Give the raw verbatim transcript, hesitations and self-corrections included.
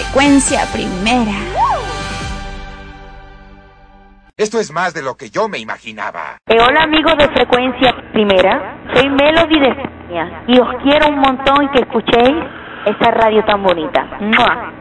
Frecuencia Primera. Esto es más de lo que yo me imaginaba. Eh, hola amigos de Frecuencia Primera, soy Melody de España y os quiero un montón y que escuchéis esa radio tan bonita. ¡Mua!